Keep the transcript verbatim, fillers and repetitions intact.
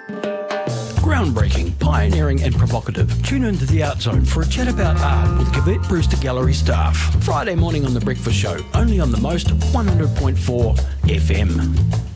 Groundbreaking, pioneering and provocative. Tune into The Art Zone for a chat about art with Cavett Brewster Gallery staff. Friday morning on The Breakfast Show, only on The Most one hundred point four F M.